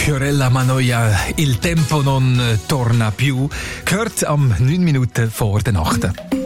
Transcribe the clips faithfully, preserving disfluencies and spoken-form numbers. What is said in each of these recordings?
Fiorella Mannoia, il tempo non torna più, gehört am neun Minuten vor der Nacht.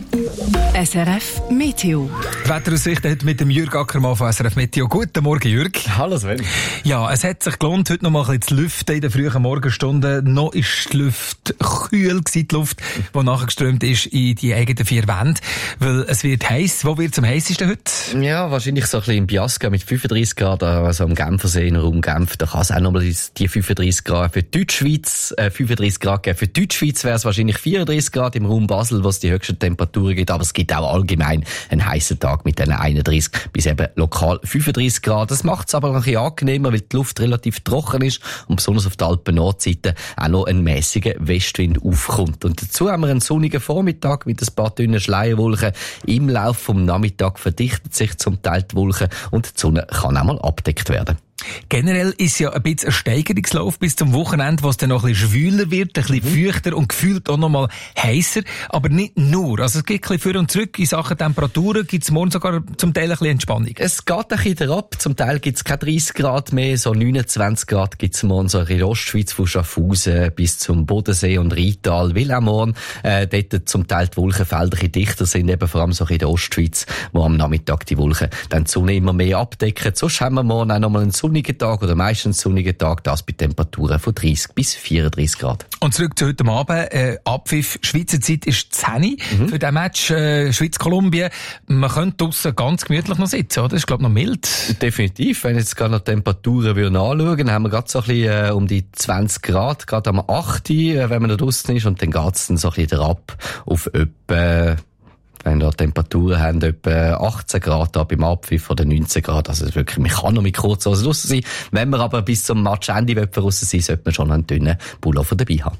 S R F Meteo. Wetteraussichten heute mit dem Jürg Ackermann von S R F Meteo. Guten Morgen, Jürg. Hallo Sven. Ja, es hat sich gelohnt, heute noch mal ein bisschen zu lüften in den frühen Morgenstunden. Noch ist die Luft kühl gewesen, die Luft, die nachgeströmt ist in die eigenen vier Wände. Weil es wird heiß. Wo wird es am heißesten heute? Ja, wahrscheinlich so ein bisschen im Biasca mit fünfunddreissig Grad, also am Genfersee, im Raum Genf. Da kann es auch noch mal die fünfunddreissig Grad für die Deutschschweiz, äh, fünfunddreissig Grad geben. Für die Deutschschweiz wäre es wahrscheinlich vierunddreissig Grad im Raum Basel, wo es die höchsten Temperaturen gibt. Aber es gibt auch allgemein einen heißen Tag mit diesen einunddreissig bis eben lokal fünfunddreissig Grad. Das macht es aber noch ein bisschen angenehmer, weil die Luft relativ trocken ist und besonders auf der Alpen-Nordseite auch noch ein mäßiger Westwind aufkommt. Und dazu haben wir einen sonnigen Vormittag mit ein paar dünnen Schleierwolken. Im Laufe vom Nachmittag verdichtet sich zum Teil die Wolken und die Sonne kann auch mal abdeckt werden. Generell ist ja ein bisschen ein Steigerungslauf bis zum Wochenende, wo es dann noch ein bisschen schwüler wird, ein bisschen mhm. feuchter und gefühlt auch noch mal heißer. Aber nicht nur. Also es geht ein bisschen vor und zurück in Sachen Temperaturen. Gibt es morgen sogar zum Teil ein bisschen Entspannung? Es geht ein bisschen ab. Zum Teil gibt es keine dreißig Grad mehr. So neunundzwanzig Grad gibt es morgen so in der Ostschweiz von Schaffhausen bis zum Bodensee und Rheintal. Weil auch morgen äh, dort zum Teil die Wolkenfelder ein bisschen dichter sind, eben vor allem so in der Ostschweiz, wo am Nachmittag die Wolken dann die Sonne immer mehr abdecken. Sonst haben wir morgen auch noch mal einen sonnigen Tag oder meistens sonnigen Tag, das bei Temperaturen von dreißig bis vierunddreissig Grad. Und zurück zu heute Abend, äh, Abpfiff, Schweizer Zeit ist zehn mhm. für den Match äh, Schweiz-Kolumbien. Man könnte draussen ganz gemütlich noch sitzen, oder? Das ist, glaube ich, noch mild. Definitiv. Wenn ich jetzt gerade noch Temperaturen würden anschauen, haben wir gerade so ein bisschen äh, um die zwanzig Grad, gerade am acht, äh, wenn man da draussen ist, und dann geht es dann so ein bisschen ab auf etwa, wenn da Temperaturen haben, etwa achtzehn Grad ab im Abpfiff oder neunzehn Grad. Also wirklich, man kann noch mit Kurzhosen draussen sein. Wenn man aber bis zum Matchende draussen sein, sollte man schon einen dünnen Pullover dabei haben.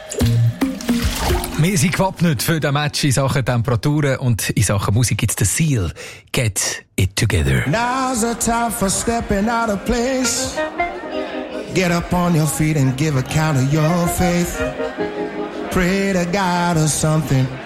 Wir sind gewappnet für den Match in Sachen Temperaturen, und in Sachen Musik gibt's den Seal. Get it together. Now's the time for stepping out of place. Get up on your feet and give account of your faith. Pray to God or something.